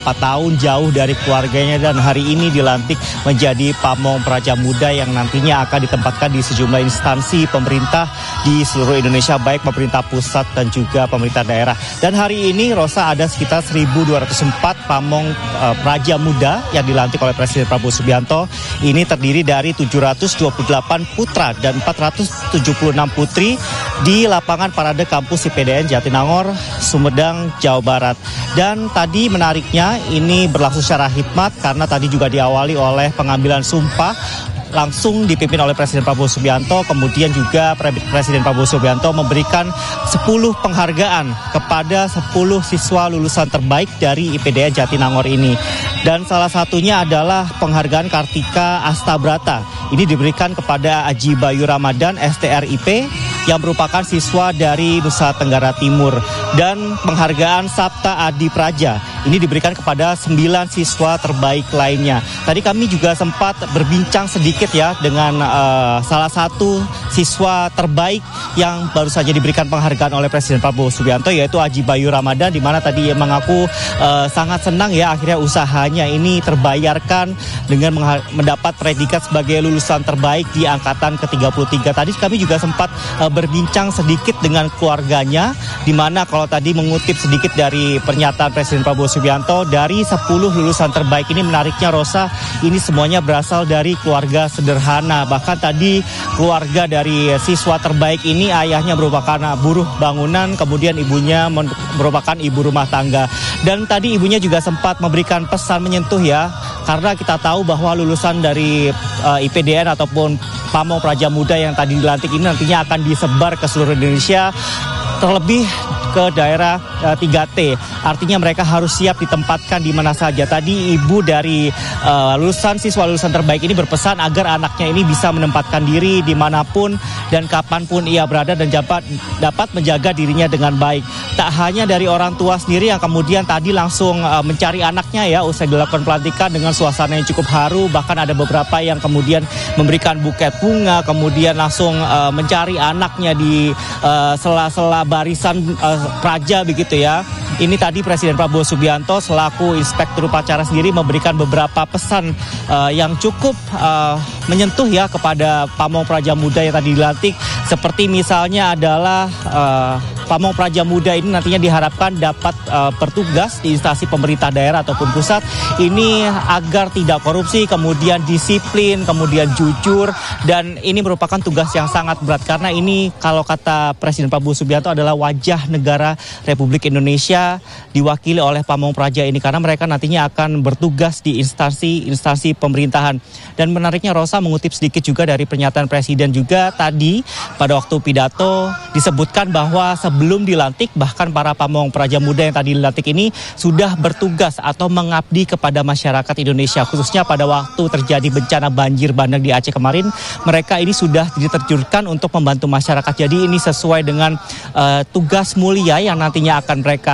4 tahun jauh dari keluarganya dan hari ini dilantik menjadi pamong praja muda yang nantinya akan ditempatkan di sejumlah instansi pemerintah di seluruh Indonesia, baik pemerintah pusat dan juga pemerintah daerah. Dan hari ini Rosa ada sekitar 1.204 pamong praja muda yang dilantik oleh Presiden Prabowo Subianto. Ini terdiri dari 728 putra dan 476 putri di lapangan parade kampus IPDN Jatinangor, Sumedang, Jawa Barat. Dan tadi menariknya ini berlangsung secara hikmat karena tadi juga diawali oleh pengambilan sumpah langsung dipimpin oleh Presiden Prabowo Subianto. Kemudian juga Presiden Prabowo Subianto memberikan 10 penghargaan kepada 10 siswa lulusan terbaik dari IPDN Jatinangor ini. Dan salah satunya adalah penghargaan Kartika Astabrata. Ini diberikan kepada Aji Bayu Ramadan STRIP yang merupakan siswa dari Nusa Tenggara Timur. Dan penghargaan Sabta Adi Praja ini diberikan kepada 9 siswa terbaik lainnya. Tadi kami juga sempat berbincang sedikit ya dengan salah satu siswa terbaik yang baru saja diberikan penghargaan oleh Presiden Prabowo Subianto, yaitu Aji Bayu Ramadan, di mana tadi ia mengaku sangat senang ya akhirnya usahanya ini terbayarkan dengan mendapat predikat sebagai lulusan terbaik di angkatan ke-33. Tadi kami juga sempat berbincang sedikit dengan keluarganya, di mana kalau tadi mengutip sedikit dari pernyataan Presiden Prabowo Subianto, dari 10 lulusan terbaik ini menariknya Rosa, ini semuanya berasal dari keluarga sederhana. Bahkan tadi keluarga dari siswa terbaik ini ayahnya merupakan buruh bangunan, kemudian ibunya merupakan ibu rumah tangga. Dan tadi ibunya juga sempat memberikan pesan menyentuh ya, karena kita tahu bahwa lulusan dari IPDN ataupun pamong praja muda yang tadi dilantik ini nantinya akan disebar ke seluruh Indonesia, terlebih ke daerah 3T. Artinya mereka harus siap ditempatkan di mana saja. Tadi ibu dari siswa lulusan terbaik ini berpesan agar anaknya ini bisa menempatkan diri dimanapun dan kapanpun ia berada dan dapat menjaga dirinya dengan baik. Tak hanya dari orang tua sendiri yang kemudian tadi langsung mencari anaknya ya usai dilakukan pelantikan dengan suasana yang cukup haru. Bahkan ada beberapa yang kemudian memberikan buket bunga, kemudian langsung mencari anaknya di sela-sela barisan praja begitu ya. Ini tadi Presiden Prabowo Subianto selaku Inspektur Upacara sendiri memberikan beberapa pesan yang cukup menyentuh ya kepada pamong praja muda yang tadi dilantik. Seperti misalnya adalah pamong praja muda ini nantinya diharapkan dapat bertugas di instansi pemerintah daerah ataupun pusat ini agar tidak korupsi, kemudian disiplin, kemudian jujur. Dan ini merupakan tugas yang sangat berat karena ini kalau kata Presiden Prabowo Subianto adalah wajah negara Republik Indonesia diwakili oleh pamong praja ini, karena mereka nantinya akan bertugas di instansi pemerintahan. Dan menariknya Rosa mengutip sedikit juga dari pernyataan Presiden juga tadi pada waktu pidato disebutkan bahwa sebelum dilantik bahkan para pamong praja muda yang tadi dilantik ini sudah bertugas atau mengabdi kepada masyarakat Indonesia, khususnya pada waktu terjadi bencana banjir bandang di Aceh kemarin. Mereka ini sudah diterjunkan untuk membantu masyarakat. Jadi ini sesuai dengan tugas mulia yang nantinya akan mereka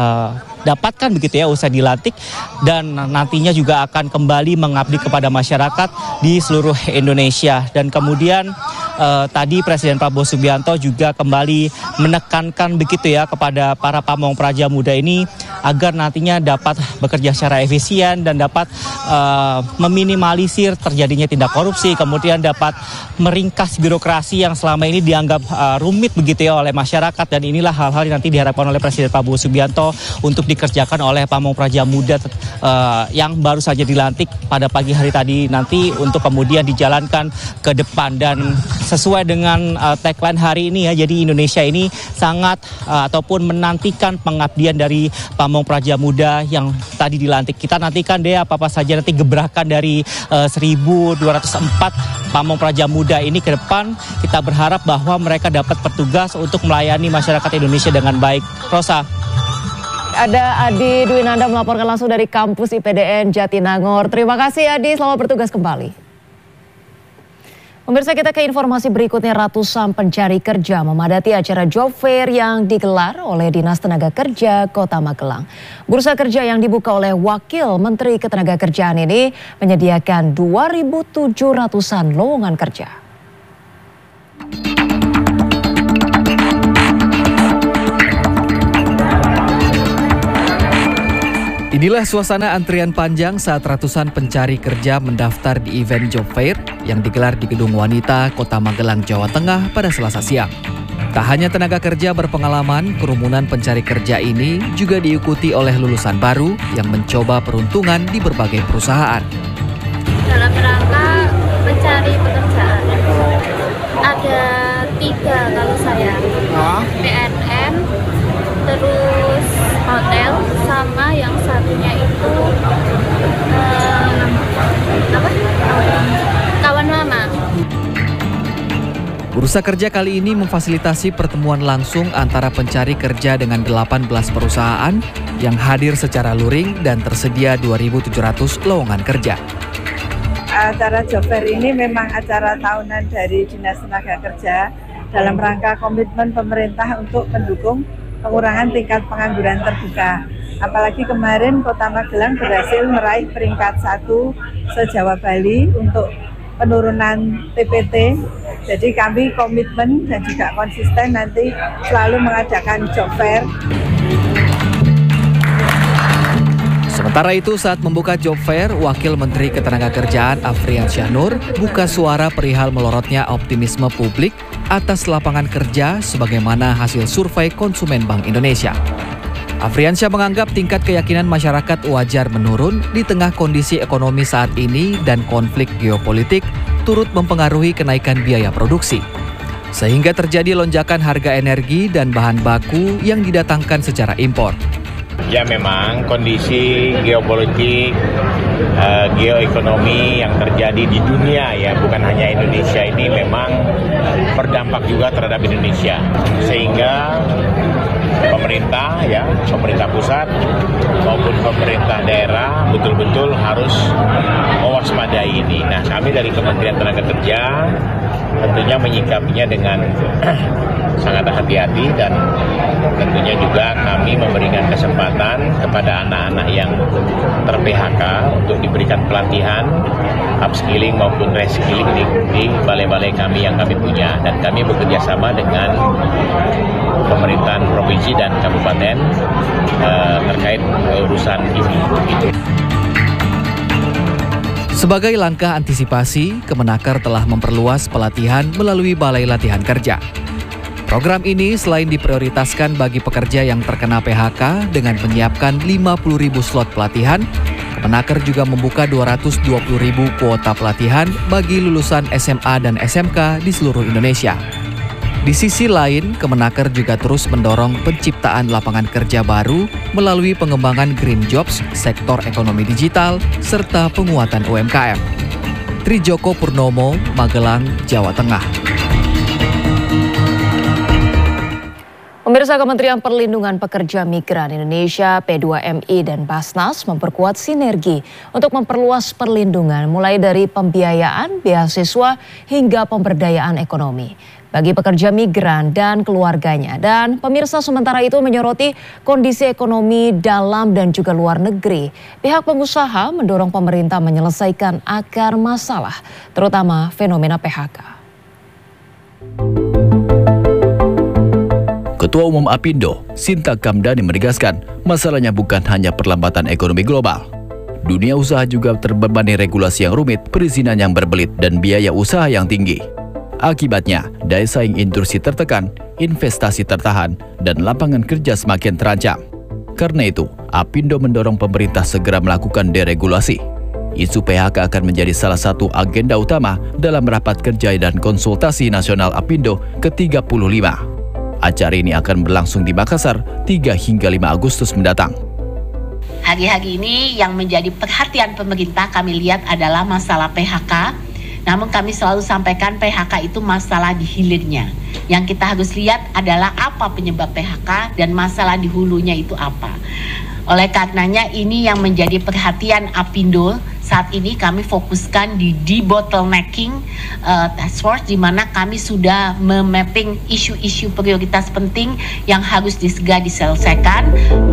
dapatkan begitu ya usai dilantik, dan nantinya juga akan kembali mengabdi kepada masyarakat di seluruh Indonesia. Dan kemudian tadi Presiden Prabowo Subianto juga kembali menekankan begitu ya kepada para pamong praja muda ini agar nantinya dapat bekerja secara efisien dan dapat meminimalisir terjadinya tindak korupsi, kemudian dapat meringkas birokrasi yang selama ini dianggap rumit begitu ya oleh masyarakat. Dan inilah hal-hal yang nanti diharapkan oleh Presiden Prabowo Subianto untuk dikerjakan oleh pamong praja muda yang baru saja dilantik pada pagi hari tadi nanti untuk kemudian dijalankan ke depan. Dan sesuai dengan tagline hari ini ya, jadi Indonesia ini sangat ataupun menantikan pengabdian dari pamong praja muda yang tadi dilantik. Kita nantikan deh apa saja nanti gebrakan dari 1.204 pamong praja muda ini ke depan. Kita berharap bahwa mereka dapat bertugas untuk melayani masyarakat Indonesia dengan baik. Rosa. Ada Adi Dwinanda melaporkan langsung dari kampus IPDN Jatinangor. Terima kasih Adi, selamat bertugas kembali. Pemirsa, kita ke informasi berikutnya. Ratusan pencari kerja memadati acara job fair yang digelar oleh Dinas Tenaga Kerja Kota Magelang. Bursa kerja yang dibuka oleh Wakil Menteri Ketenagakerjaan ini menyediakan 2.700-an lowongan kerja. Inilah suasana antrian panjang saat ratusan pencari kerja mendaftar di event Job Fair yang digelar di Gedung Wanita, Kota Magelang, Jawa Tengah pada Selasa siang. Tak hanya tenaga kerja berpengalaman, kerumunan pencari kerja ini juga diikuti oleh lulusan baru yang mencoba peruntungan di berbagai perusahaan. Dalam rangka mencari pekerjaan, ada 3 kalau saya, PNN, terus hotel, sama yang satunya itu kawan mama. Bursa kerja kali ini memfasilitasi pertemuan langsung antara pencari kerja dengan 18 perusahaan yang hadir secara luring dan tersedia 2.700 lowongan kerja. Acara Job Fair ini memang acara tahunan dari Dinas Tenaga Kerja dalam rangka komitmen pemerintah untuk mendukung pengurangan tingkat pengangguran terbuka. Apalagi kemarin Kota Magelang berhasil meraih peringkat 1 se-Jawa Bali untuk penurunan TPT. Jadi kami komitmen dan juga konsisten nanti selalu mengadakan Job Fair. Sementara itu saat membuka Job Fair, Wakil Menteri Ketenagakerjaan Afriansyah Nur buka suara perihal melorotnya optimisme publik atas lapangan kerja sebagaimana hasil survei konsumen Bank Indonesia. Afriansyah menganggap tingkat keyakinan masyarakat wajar menurun di tengah kondisi ekonomi saat ini dan konflik geopolitik turut mempengaruhi kenaikan biaya produksi. Sehingga terjadi lonjakan harga energi dan bahan baku yang didatangkan secara impor. Ya memang kondisi geopolitik, geoekonomi yang terjadi di dunia ya, bukan hanya Indonesia ini memang berdampak juga terhadap Indonesia. Sehingga pemerintah ya, pemerintah pusat maupun pemerintah daerah betul-betul harus mewaspadai ini. Nah, kami dari Kementerian Tenaga Kerja tentunya menyikapinya dengan sangat hati-hati dan tentunya juga kami memberikan kesempatan kepada anak-anak yang ter-PHK untuk diberikan pelatihan upskilling maupun reskilling di balai-balai kami yang kami punya, dan kami bekerja sama dengan pemerintahan provinsi dan kabupaten terkait urusan ini. Sebagai langkah antisipasi, Kemenaker telah memperluas pelatihan melalui Balai Latihan Kerja. Program ini selain diprioritaskan bagi pekerja yang terkena PHK dengan menyiapkan 50.000 slot pelatihan, Kemenaker juga membuka 220.000 kuota pelatihan bagi lulusan SMA dan SMK di seluruh Indonesia. Di sisi lain, Kemenaker juga terus mendorong penciptaan lapangan kerja baru melalui pengembangan green jobs, sektor ekonomi digital, serta penguatan UMKM. Trijoko Purnomo, Magelang, Jawa Tengah. Pemirsa, Kementerian Perlindungan Pekerja Migran Indonesia, P2MI dan Basnas memperkuat sinergi untuk memperluas perlindungan mulai dari pembiayaan, beasiswa hingga pemberdayaan ekonomi bagi pekerja migran dan keluarganya. Dan pemirsa, sementara itu menyoroti kondisi ekonomi dalam dan juga luar negeri. Pihak pengusaha mendorong pemerintah menyelesaikan akar masalah, terutama fenomena PHK. Ketua Umum Apindo, Sinta Kamdani menegaskan, masalahnya bukan hanya perlambatan ekonomi global. Dunia usaha juga terbebani regulasi yang rumit, perizinan yang berbelit, dan biaya usaha yang tinggi. Akibatnya, daya saing industri tertekan, investasi tertahan, dan lapangan kerja semakin terancam. Karena itu, Apindo mendorong pemerintah segera melakukan deregulasi. Isu PHK akan menjadi salah satu agenda utama dalam rapat kerja dan konsultasi nasional Apindo ke-35. Acara ini akan berlangsung di Makassar 3 hingga 5 Agustus mendatang. Hari-hari ini yang menjadi perhatian pemerintah kami lihat adalah masalah PHK. Namun kami selalu sampaikan PHK itu masalah di hilirnya. Yang kita harus lihat adalah apa penyebab PHK dan masalah di hulunya itu apa. Oleh karenanya ini yang menjadi perhatian Apindo. Saat ini kami fokuskan di debottlenecking task force, di mana kami sudah memapping isu-isu prioritas penting yang harus segera diselesaikan.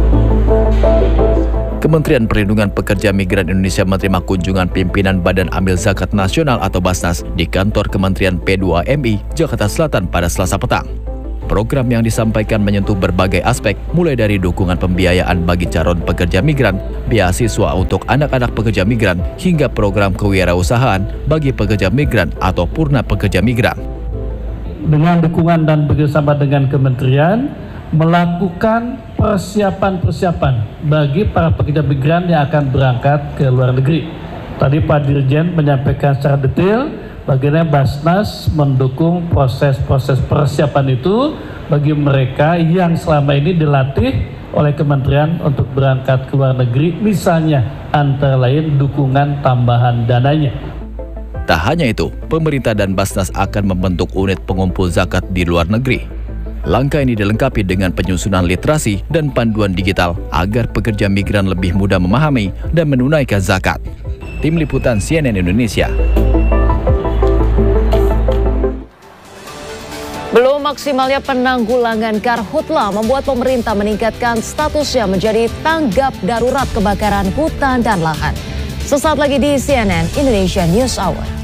Kementerian Perlindungan Pekerja Migran Indonesia menerima kunjungan pimpinan Badan Amil Zakat Nasional atau Basnas di kantor Kementerian P2MI, Jakarta Selatan pada Selasa petang. Program yang disampaikan menyentuh berbagai aspek, mulai dari dukungan pembiayaan bagi calon pekerja migran, beasiswa untuk anak-anak pekerja migran, hingga program kewirausahaan bagi pekerja migran atau purna pekerja migran. Dengan dukungan dan bekerjasama dengan kementerian, melakukan persiapan-persiapan bagi para pekerja migran yang akan berangkat ke luar negeri. Tadi Pak Dirjen menyampaikan secara detail bagaimana Basnas mendukung proses-proses persiapan itu bagi mereka yang selama ini dilatih oleh kementerian untuk berangkat ke luar negeri, misalnya antara lain dukungan tambahan dananya. Tak hanya itu, pemerintah dan Basnas akan membentuk unit pengumpul zakat di luar negeri. Langkah ini dilengkapi dengan penyusunan literasi dan panduan digital agar pekerja migran lebih mudah memahami dan menunaikan zakat. Tim Liputan CNN Indonesia. Belum maksimalnya penanggulangan karhutla membuat pemerintah meningkatkan statusnya menjadi tanggap darurat kebakaran hutan dan lahan. Sesaat lagi di CNN Indonesia News Hour.